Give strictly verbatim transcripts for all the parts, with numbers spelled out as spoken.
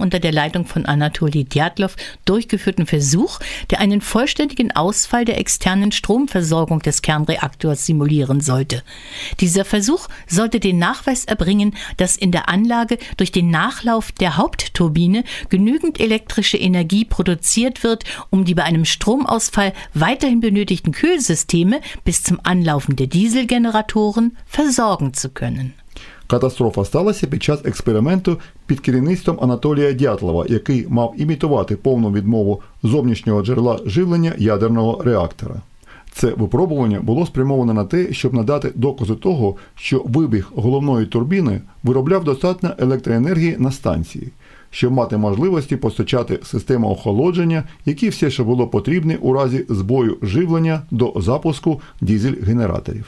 unter der Leitung von Anatoli Djatlov durchgeführten Versuch, der einen vollständigen Ausfall der externen Stromversorgung des Kernreaktors simulieren sollte. Dieser Versuch sollte den Nachweis erbringen, dass in der Anlage durch den Nachlauf der Hauptturbine genügend elektrische Energie produziert wird, um die bei einem Stromausfall weiterhin benötigten Kühlsysteme bis zum Anlaufen der Dieselgeneratoren versorgen zu können. Катастрофа сталася під час експерименту під керівництвом Анатолія Дятлова, який мав імітувати повну відмову зовнішнього джерела живлення ядерного реактора. Це випробування було спрямоване на те, щоб надати докази того, що вибіг головної турбіни виробляв достатньо електроенергії на станції, щоб мати можливості постачати систему охолодження, які все ще було потрібні у разі збою живлення до запуску дизель-генераторів.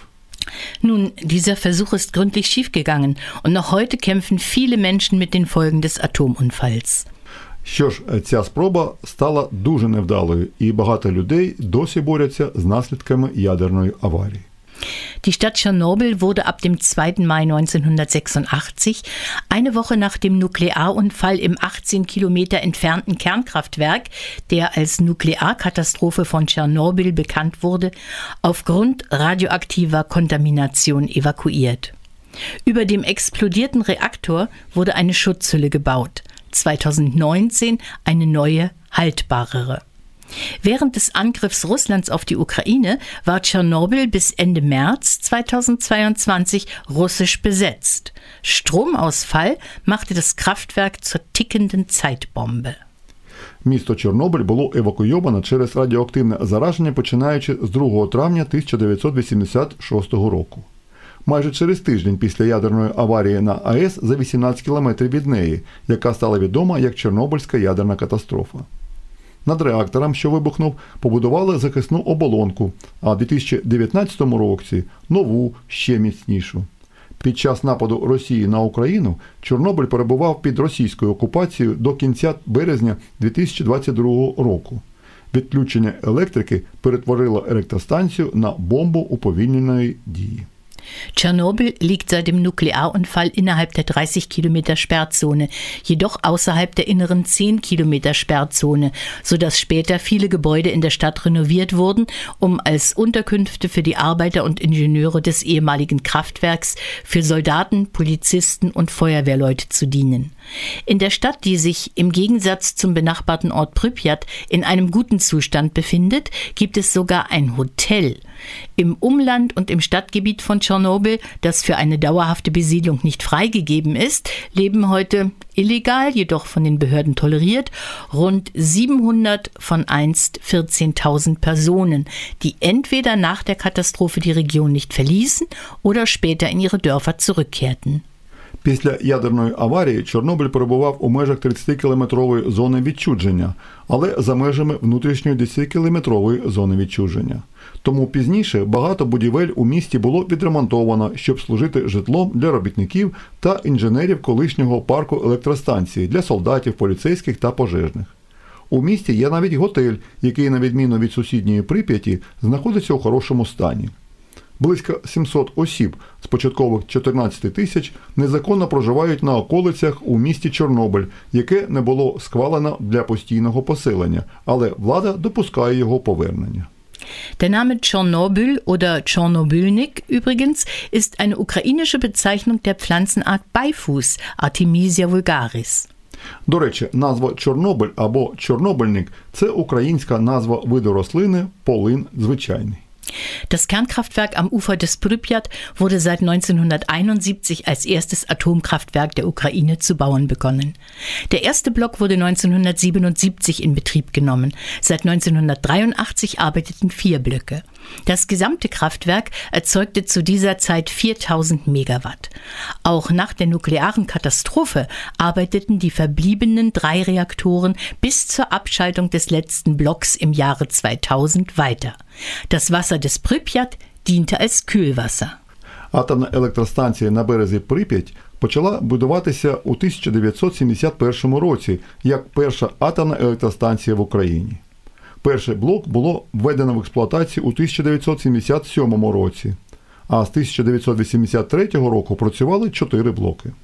Nun, dieser Versuch ist gründlich schiefgegangen und noch heute kämpfen viele Menschen mit den Folgen des Atomunfalls. Що ж, ця спроба стала дуже невдалою, і багато людей досі борються з наслідками ядерної аварії. Die Stadt Tschernobyl wurde ab dem zweiten Mai neunzehnhundertsechsundachtzig, eine Woche nach dem Nuklearunfall im achtzehn Kilometer entfernten Kernkraftwerk, der als Nuklearkatastrophe von Tschernobyl bekannt wurde, aufgrund radioaktiver Kontamination evakuiert. Über dem explodierten Reaktor wurde eine Schutzhülle gebaut, zweitausendneunzehn eine neue, haltbarere. Während des Angriffs Russlands auf die Ukraine war Tschernobyl bis Ende März zweitausendzweiundzwanzig russisch besetzt. Stromausfall machte das Kraftwerk zur tickenden Zeitbombe. Місто Чорнобиль було евакуйовано через радіоактивне зараження, починаючи з другого травня тисяча дев'ятсот вісімдесят шостого року. Майже через тиждень після ядерної аварії на АЕС за вісімнадцять кілометрів від неї, яка стала відома як Чорнобильська ядерна катастрофа. Над реактором, що вибухнув, побудували захисну оболонку, а в дві тисячі дев'ятнадцятому році – нову, ще міцнішу. Під час нападу Росії на Україну Чорнобиль перебував під російською окупацією до кінця березня дві тисячі двадцять другого року. Відключення електрики перетворило електростанцію на бомбу уповільненої дії. Tschernobyl liegt seit dem Nuklearunfall innerhalb der dreißig Kilometer Sperrzone, jedoch außerhalb der inneren zehn Kilometer Sperrzone, sodass später viele Gebäude in der Stadt renoviert wurden, um als Unterkünfte für die Arbeiter und Ingenieure des ehemaligen Kraftwerks, für Soldaten, Polizisten und Feuerwehrleute zu dienen. In der Stadt, die sich im Gegensatz zum benachbarten Ort Pripyat in einem guten Zustand befindet, gibt es sogar ein Hotel. Im Umland und im Stadtgebiet von Tschernobyl, das für eine dauerhafte Besiedlung nicht freigegeben ist, leben heute, illegal, jedoch von den Behörden toleriert, rund siebenhundert von einst vierzehntausend Personen, die entweder nach der Katastrophe die Region nicht verließen oder später in ihre Dörfer zurückkehrten. Після ядерної аварії Чорнобиль перебував у межах тридцятикілометрової зони відчуження, але за межами внутрішньої десятикілометрової зони відчуження. Тому пізніше багато будівель у місті було відремонтовано, щоб служити житлом для робітників та інженерів колишнього парку електростанції для солдатів, поліцейських та пожежних. У місті є навіть готель, який, на відміну від сусідньої Прип'яті, знаходиться у хорошому стані. Близько сімсот осіб з початкових чотирнадцять тисяч незаконно проживають на околицях у місті Чорнобиль, яке не було схвалено для постійного поселення, але влада допускає його повернення. Der Name Tschernobyl oder Tschornobylnik übrigens ist eine ukrainische Bezeichnung der Pflanzenart Beifuß, Artemisia vulgaris. До речі, назва Чорнобиль або Чорнобильник – це українська назва виду рослини полин звичайний. Das Kernkraftwerk am Ufer des Pripyat wurde seit neunzehnhunderteinundsiebzig als erstes Atomkraftwerk der Ukraine zu bauen begonnen. Der erste Block wurde neunzehnhundertsiebenundsiebzig in Betrieb genommen. Seit neunzehnhundertdreiundachtzig arbeiteten vier Blöcke. Das gesamte Kraftwerk erzeugte zu dieser Zeit viertausend Megawatt. Auch nach der nuklearen Katastrophe arbeiteten die verbliebenen drei Reaktoren bis zur Abschaltung des letzten Blocks im Jahre zweitausend weiter. Das Wasser des Pripyat diente als Kühlwasser. Атомна електростанція на березі Прип'ять почала будуватися у тисяча дев'ятсот сімдесят першому році як перша атомна електростанція в Україні. Перший блок було введено в експлуатацію у тисяча дев'ятсот сімдесят сьомому році, а з тисяча дев'ятсот вісімдесят третього року працювали чотири блоки.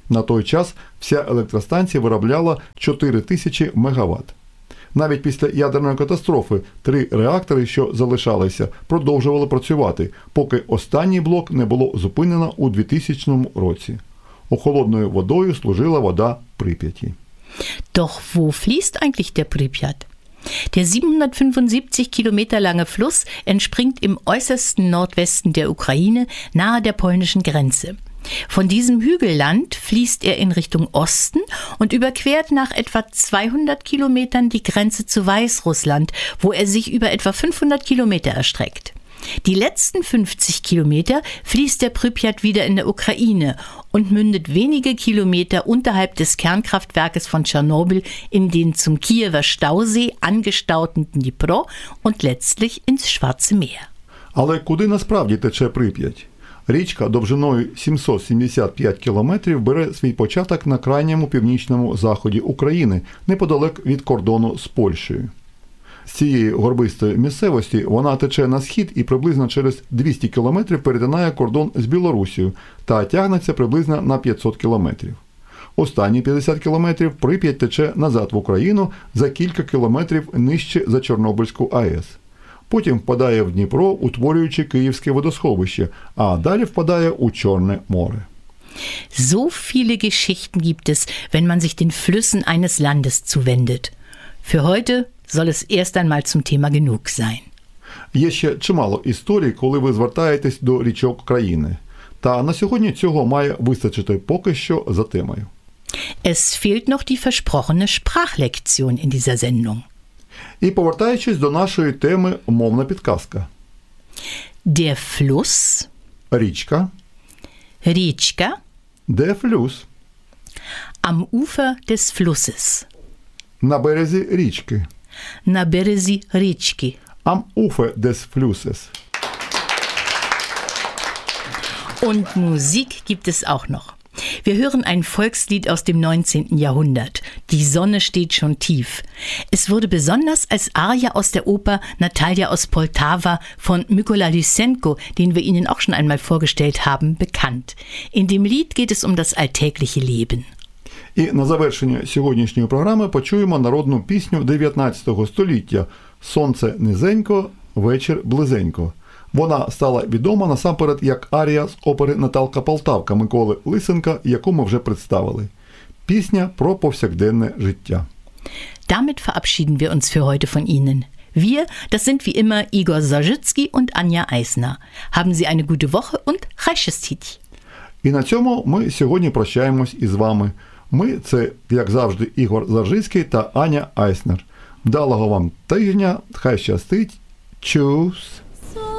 На той час вся електростанція виробляла чотири тисячі мегаватт. Навіть після ядерної катастрофи три реактори, що залишалися, продовжували працювати, поки останній блок не було зупинено у двохтисячному році. Охолодною водою служила вода Прип'яті. Doch wo fließt eigentlich der Pripyat? Der siebenhundertfünfundsiebzig Kilometer lange Fluss entspringt im äußersten Nordwesten der Ukraine nahe der polnischen Grenze. Von diesem Hügelland fließt er in Richtung Osten und überquert nach etwa zweihundert Kilometern die Grenze zu Weißrussland, wo er sich über etwa fünfhundert Kilometer erstreckt. Die letzten fünfzig Kilometer fließt der Pripyat wieder in der Ukraine und mündet wenige Kilometer unterhalb des Kernkraftwerkes von Tschernobyl in den zum Kiewer Stausee angestauten Dnipro und letztlich ins Schwarze Meer. Але куди насправді тече Прип'ять? Річка довжиною сімсот сімдесят п'ять кілометрів бере свій початок на крайньому північному заході України, неподалек від кордону з Польщею. З цієї горбистої місцевості вона тече на схід і приблизно через двісті кілометрів перетинає кордон з Білорусією та тягнеться приблизно на п'ятсот кілометрів. Останні п'ятдесят кілометрів Прип'ять тече назад в Україну за кілька кілометрів нижче за Чорнобильську АЕС. Потім впадає в Дніпро, утворюючи Київське водосховище, а далі впадає у Чорне море. So viele Geschichten gibt es, wenn man sich den Flüssen eines Landes zuwendet. Für heute soll es erst einmal zum Thema genug sein. Є ще чимало історій, коли ви звертаєтесь до річок країни. Та на сьогодні цього має вистачити поки що за темою. Es fehlt noch die versprochene Sprachlektion in dieser Sendung. І повертаючись до нашої теми «Мовна підказка». Der Fluss. Річка. Річка. Der Fluss. Am Ufer des Flusses. На березі річки. На березі річки. Am Ufer des Flusses. Und Musik gibt es auch noch. Wir hören ein Volkslied aus dem neunzehnten Jahrhundert. Die Sonne steht schon tief. Es wurde besonders als Aria aus der Oper Natalia aus Poltawa von Mykola Lysenko, den wir Ihnen auch schon einmal vorgestellt haben, bekannt. In dem Lied geht es um das alltägliche Leben. І на завершення сьогоднішньої програми почуємо народну пісню дев'ятнадцятого століття «Сонце низенько, вечір близенько». Вона стала відома насамперед як арія з опери «Наталка Полтавка» Миколи Лисенка, яку ми вже представили. Пісня про повсякденне життя. Damit verabschieden wir uns für heute von Ihnen. Wir, das sind wie immer Igor Zarzycki und Anja Eisner. Haben Sie eine gute Woche und Chajsztiti. І на цьому ми сьогодні прощаємось із вами. Ми – це, як завжди, Ігор Заржицький та Аня Айснер. Вдалого вам тижня, хай щастить. Чус!